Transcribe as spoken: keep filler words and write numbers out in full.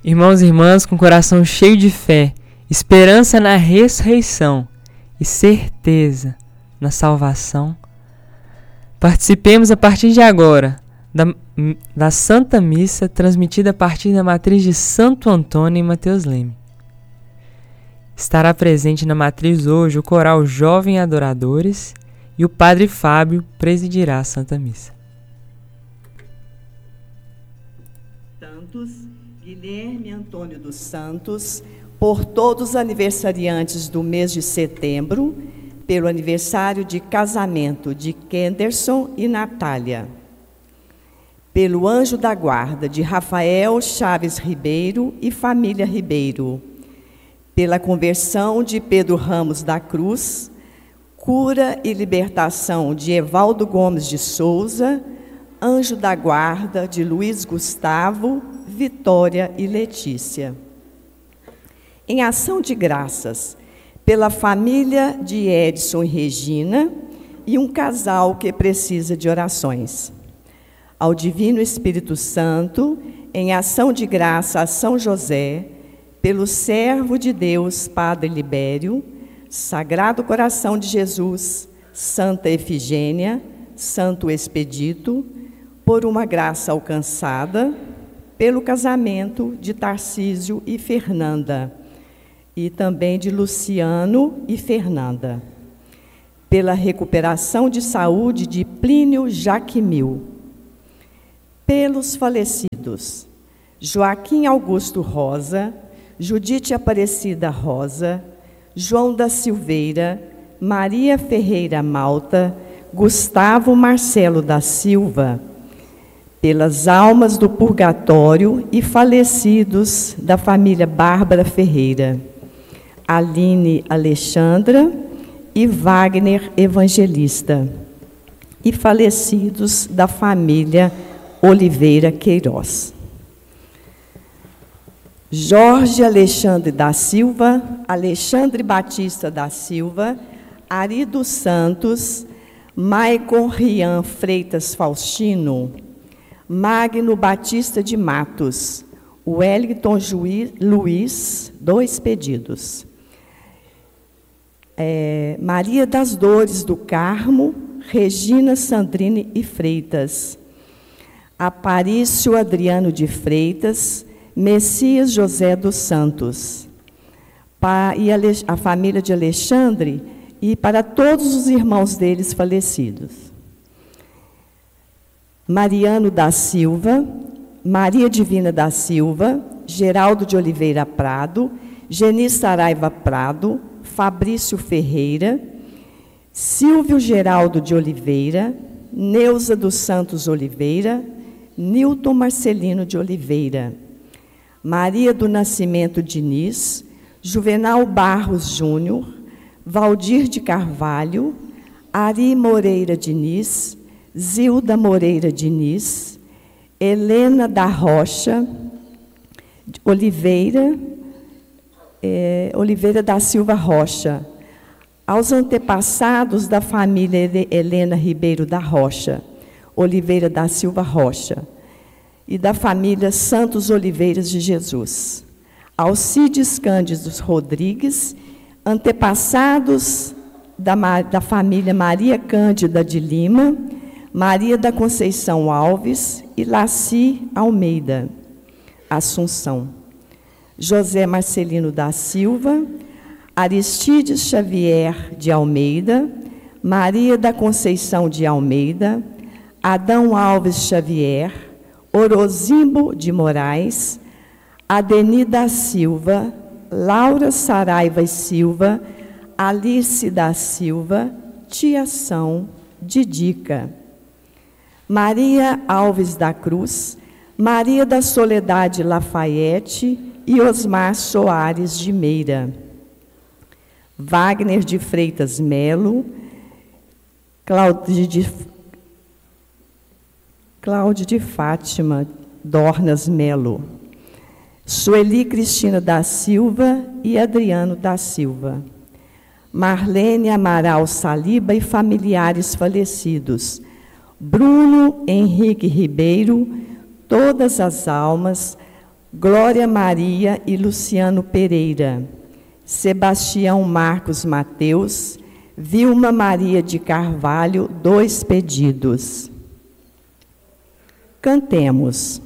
Irmãos e irmãs, com coração cheio de fé, esperança na ressurreição e certeza na salvação, participemos a partir de agora da, da Santa Missa transmitida a partir da matriz de Santo Antônio em Mateus Leme. Estará presente na matriz hoje o coral Jovem Adoradores e o Padre Fábio presidirá a Santa Missa. Santos Guilherme Antônio dos Santos, por todos os aniversariantes do mês de setembro, pelo aniversário de casamento de Kenderson e Natália, pelo anjo da guarda de Rafael Chaves Ribeiro e família Ribeiro, pela conversão de Pedro Ramos da Cruz, cura e libertação de Evaldo Gomes de Souza, anjo da guarda de Luiz Gustavo, Vitória e Letícia. Em ação de graças, pela família de Edson e Regina e um casal que precisa de orações. Ao Divino Espírito Santo, em ação de graça a São José, pelo servo de Deus, Padre Libério, Sagrado Coração de Jesus, Santa Efigênia, Santo Expedito, por uma graça alcançada, pelo casamento de Tarcísio e Fernanda, e também de Luciano e Fernanda, pela recuperação de saúde de Plínio Jaquimil, pelos falecidos Joaquim Augusto Rosa, Judite Aparecida Rosa, João da Silveira, Maria Ferreira Malta, Gustavo Marcelo da Silva, pelas almas do purgatório e falecidos da família Bárbara Ferreira, Aline Alexandra e Wagner Evangelista, e falecidos da família Oliveira Queiroz. Jorge Alexandre da Silva, Alexandre Batista da Silva, Ari dos Santos, Maicon Rian Freitas Faustino, Magno Batista de Matos, Wellington Juiz, Luiz, dois pedidos. É, Maria das Dores do Carmo, Regina Sandrine e Freitas, Aparício Adriano de Freitas, Messias José dos Santos, pa, e a, a família de Alexandre, e para todos os irmãos deles falecidos. Mariano da Silva, Maria Divina da Silva, Geraldo de Oliveira Prado, Geni Saraiva Prado, Fabrício Ferreira, Silvio Geraldo de Oliveira, Neuza dos Santos Oliveira, Nilton Marcelino de Oliveira, Maria do Nascimento Diniz, Juvenal Barros Júnior, Valdir de Carvalho, Ari Moreira Diniz, Zilda Moreira Diniz, Helena da Rocha, Oliveira, é, Oliveira da Silva Rocha, aos antepassados da família Helena Ribeiro da Rocha, Oliveira da Silva Rocha, e da família Santos Oliveiras de Jesus, Alcides Cândidos Rodrigues, antepassados da, da família Maria Cândida de Lima, Maria da Conceição Alves e Laci Almeida, Assunção, José Marcelino da Silva, Aristides Xavier de Almeida, Maria da Conceição de Almeida, Adão Alves Xavier, Orozimbo de Moraes, Adeni da Silva, Laura Saraiva e Silva, Alice da Silva, Tiação, Didica, Maria Alves da Cruz, Maria da Soledade Lafayette e Osmar Soares de Meira, Wagner de Freitas Melo, Cláudio de, Cláudio de Fátima Dornas Melo, Sueli Cristina da Silva e Adriano da Silva, Marlene Amaral Saliba e familiares falecidos, Bruno Henrique Ribeiro, todas as almas, Glória Maria e Luciano Pereira, Sebastião Marcos Mateus, Vilma Maria de Carvalho, dois pedidos. Cantemos.